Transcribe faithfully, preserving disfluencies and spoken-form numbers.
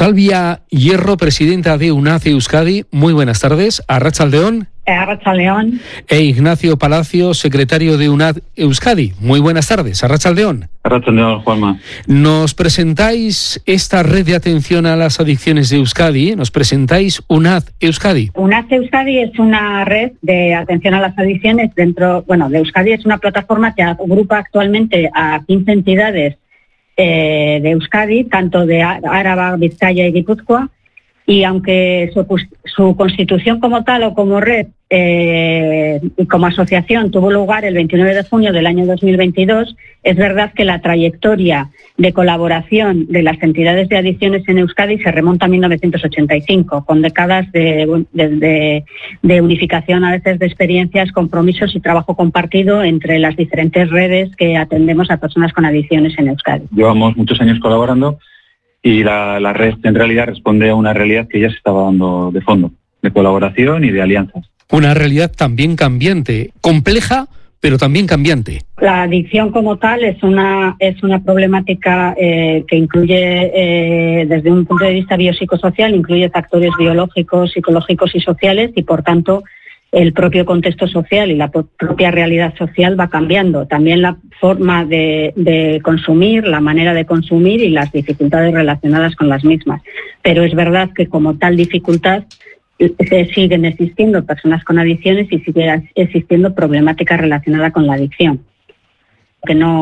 Salvia Hierro, presidenta de UNAD Euskadi, muy buenas tardes. Arratsaldeon. Arratsaldeon. E Ignacio Palacio, secretario de UNAD Euskadi, muy buenas tardes. Arratsaldeon. Arratsaldeon, Juanma. Nos presentáis esta red de atención a las adicciones de Euskadi, nos presentáis UNAD Euskadi. UNAD Euskadi es una red de atención a las adicciones dentro, bueno, de Euskadi es una plataforma que agrupa actualmente a quince entidades eh, de Euskadi, tanto de Áraba, Vizcaya y Guipúzcoa. Y aunque su, su constitución como tal o como red eh, y como asociación tuvo lugar el veintinueve de junio del año dos mil veintidós, es verdad que la trayectoria de colaboración de las entidades de adicciones en Euskadi se remonta a mil novecientos ochenta y cinco, con décadas de, de, de, de unificación a veces de experiencias, compromisos y trabajo compartido entre las diferentes redes que atendemos a personas con adicciones en Euskadi. Llevamos muchos años colaborando. Y la, la red en realidad responde a una realidad que ya se estaba dando de fondo, de colaboración y de alianzas. Una realidad también cambiante, compleja, pero también cambiante. La adicción como tal es una es una problemática eh, que incluye, eh, desde un punto de vista biopsicosocial, incluye factores biológicos, psicológicos y sociales, y por tanto el propio contexto social y la propia realidad social va cambiando. También la forma de, de consumir, la manera de consumir y las dificultades relacionadas con las mismas. Pero es verdad que como tal dificultad se siguen existiendo personas con adicciones y sigue existiendo problemática relacionada con la adicción. Que no